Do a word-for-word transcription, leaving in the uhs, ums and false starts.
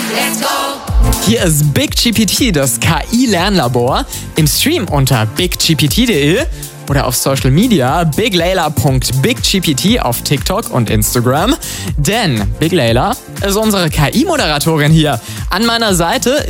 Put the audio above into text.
Let's go! Hier ist Big G P T, das K I-Lernlabor, im Stream unter big g p t punkt d e oder auf Social Media biglayla punkt big g p t auf TikTok und Instagram. Denn Big Layla ist unsere K I-Moderatorin hier. An meiner Seite